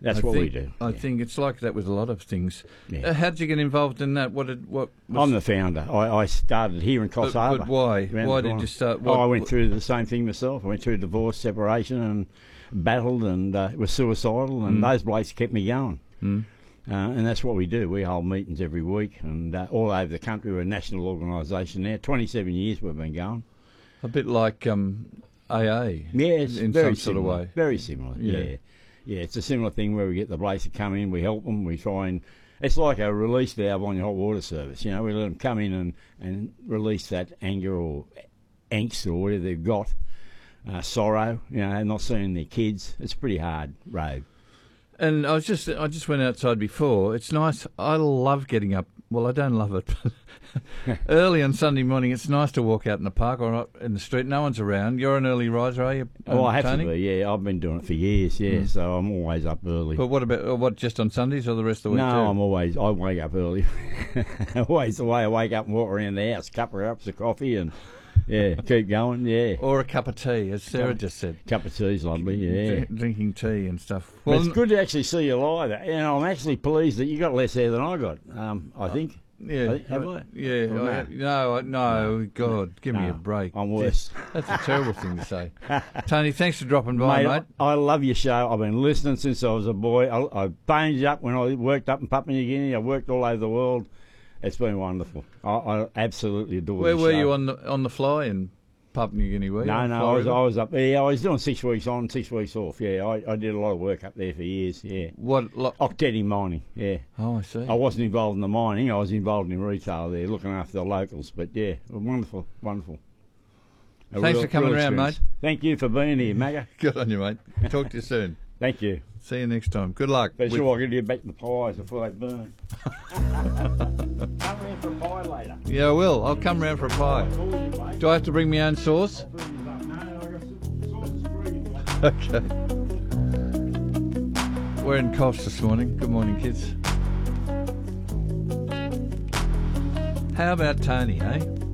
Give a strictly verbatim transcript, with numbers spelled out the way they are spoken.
That's I what think, we do. I yeah. think it's like that with a lot of things. Yeah. Uh, how did you get involved in that? What did what? Was, I'm the founder. I, I started here in Coffs but, Harbour. but why? around Why the did corner. you start? Oh, What, I went through the same thing myself. I went through divorce, separation, and battled, and uh, was suicidal, and Mm. those blokes kept me going. Mm. Uh, and that's what we do. We hold meetings every week, and uh, all over the country. We're a national organisation now. twenty-seven years we've been going. A bit like um, A A. Yeah, it's in very some sort of similar. way. Very similar. Yeah. Yeah. yeah, It's a similar thing where we get the blokes to come in, we help them, we try and. It's like a release valve on your hot water service. You know, we let them come in and, and release that anger or angst or whatever they've got, uh, sorrow. You know, not seeing their kids. It's a pretty hard road. And I was just I just went outside before. It's nice. I love getting up. Well, I don't love it, but early on Sunday morning, it's nice to walk out in the park or out in the street. No one's around. You're an early riser, are you? Um, Oh, I have Tony? to be. Yeah, I've been doing it for years. Yeah, Mm. so I'm always up early. But what about uh, what? Just on Sundays or the rest of the week? No, too? I'm always. I wake up early. Always the way I wake up and walk around the house, cup of cups of coffee, and yeah, keep going. Yeah, Or a cup of tea, as Sarah Cup- just said. cup of tea's lovely. Yeah. Dr- drinking tea and stuff. But Well, it's good to actually see you live. You know, I'm actually pleased that you got less hair than I got. Um, I think. yeah, Have I? yeah. Or I- no, I- no, God, give me No, a break. I'm worse. That's a terrible thing to say. Tony, thanks for dropping by, Mate, mate. I, I love your show. I've been listening since I was a boy. I, I banged up when I worked up in Papua New Guinea. I worked all over the world. It's been wonderful. I, I absolutely adore Where your were show. you on the on the fly in Papua New Guinea? Were you? No, no, I was, Florida? I was up there. Yeah, I was doing six weeks on, six weeks off. Yeah, I, I did a lot of work up there for years. Yeah, What? Lo- Octetti mining. Yeah, oh, I see. I wasn't involved in the mining. I was involved in retail there, looking after the locals. But yeah, wonderful, wonderful. A Thanks real- for coming real around, experience. Thank you for being here, Magga. Good on you, mate. Talk to you soon. Thank you. See you next time. Good luck. Be with- sure I get you back the pies before they burn. Come in for a pie later. Yeah, I will. I'll come round for a pie. Do I have to bring my own sauce? Okay. We're in Coffs this morning. Good morning, kids. How about Tony, eh?